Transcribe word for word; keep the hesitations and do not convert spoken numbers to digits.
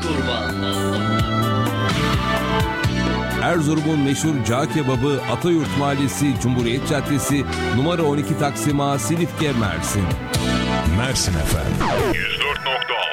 kurban. Erzurum'un meşhur cağ kebabı Atayurt Mahallesi Cumhuriyet Caddesi numara on iki Taksim A Silifke Mersin. Mersin efendim. yüz dört nokta altı